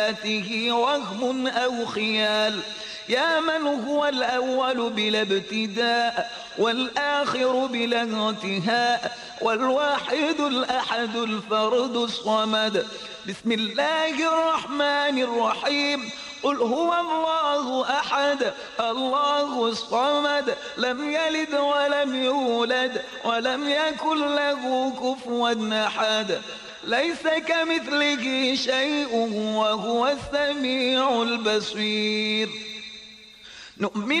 آياته وهم أو خيال. يا من هو الأول بلا ابتداء والآخر بلا انتهاء والواحد الأحد الفرد الصمد. بسم الله الرحمن الرحيم. قل هو الله أحد الله الصمد لم يلد ولم يولد ولم يكن له كفوا أحد. ليس كمثله شيء وهو السميع البصير. نؤمن